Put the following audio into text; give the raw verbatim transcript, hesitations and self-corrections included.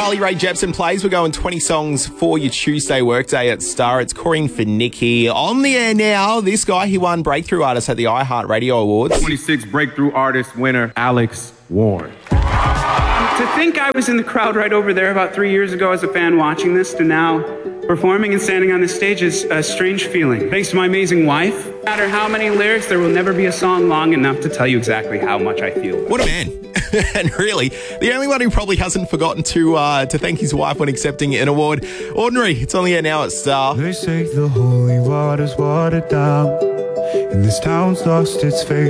Carly Rae Jepsen plays. We're going twenty songs for your Tuesday workday at Star. It's Corinne for Nikki. On the air now, this guy, he won Breakthrough Artist at the iHeartRadio Awards. twenty-six Breakthrough Artist winner, Alex Warren. To think I was in the crowd right over there about three years ago as a fan watching this to now performing and standing on this stage is a strange feeling. Thanks to my amazing wife. No matter how many lyrics, there will never be a song long enough to tell you exactly how much I feel. What a man. And really, the only one who probably hasn't forgotten to uh, to thank his wife when accepting an award. Ordinary, it's on the air now at Star. They say the holy water's watered down, and this town's lost its faith.